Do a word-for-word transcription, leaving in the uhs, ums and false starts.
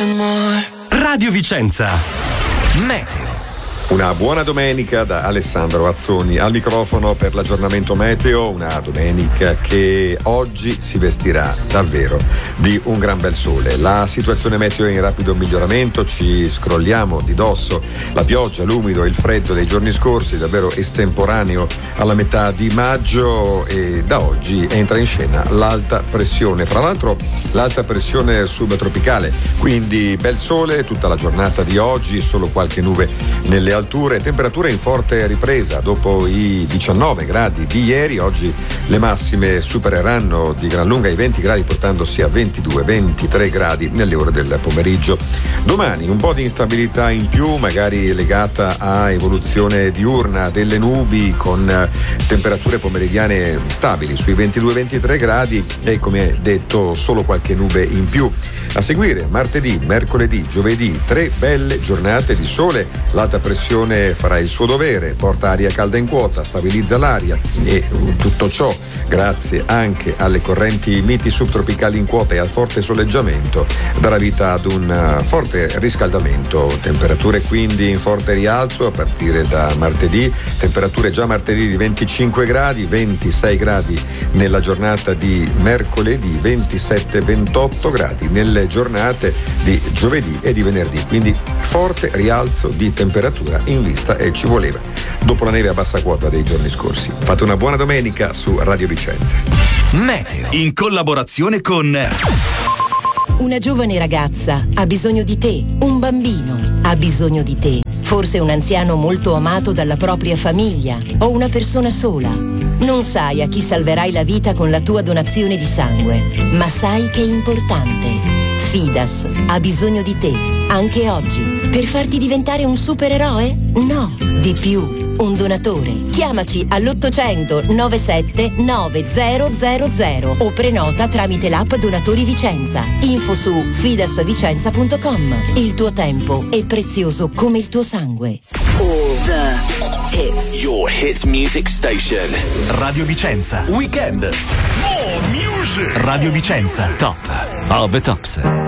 more. Radio Vicenza. Meteo. Una buona domenica da Alessandro Azzoni al microfono per l'aggiornamento meteo, una domenica che oggi si vestirà davvero di un gran bel sole. La situazione meteo è in rapido miglioramento, ci scrolliamo di dosso la pioggia, l'umido e il freddo dei giorni scorsi, davvero estemporaneo alla metà di maggio, e da oggi entra in scena l'alta pressione. Fra l'altro l'alta pressione subtropicale, quindi bel sole tutta la giornata di oggi, solo qualche nube nelle alture, temperature in forte ripresa dopo i diciannove gradi di ieri. Oggi le massime supereranno di gran lunga i venti gradi, portandosi a ventidue ventitré gradi nelle ore del pomeriggio. Domani un po' di instabilità in più, magari legata a evoluzione diurna delle nubi, con temperature pomeridiane stabili sui ventidue ventitré gradi e, come detto, solo qualche nube in più. A seguire martedì, mercoledì, giovedì, tre belle giornate di sole. L'alta pressione farà il suo dovere, porta aria calda in quota, stabilizza l'aria, e tutto ciò grazie anche alle correnti miti subtropicali in quota e al forte soleggiamento darà vita ad un forte riscaldamento. Temperature quindi in forte rialzo a partire da martedì, temperature già martedì di venticinque gradi, ventisei gradi nella giornata di mercoledì, ventisette ventotto gradi nelle giornate di giovedì e di venerdì, quindi forte rialzo di temperatura in vista, e ci voleva dopo la neve a bassa quota dei giorni scorsi. Fate una buona domenica su Radio Vicenza. Meteo in collaborazione con una giovane ragazza ha bisogno di te, un bambino ha bisogno di te, forse un anziano molto amato dalla propria famiglia o una persona sola. Non sai a chi salverai la vita con la tua donazione di sangue, ma sai che è importante. Fidas ha bisogno di te, anche oggi, per farti diventare un supereroe? No, di più. Un donatore. Chiamaci all'ottocento novantasette novecento o prenota tramite l'app Donatori Vicenza. Info su fidasvicenza punto com. Il tuo tempo è prezioso come il tuo sangue. All the hits. Your hit music station. Radio Vicenza. Weekend. More music. Radio Vicenza. Top of the tops.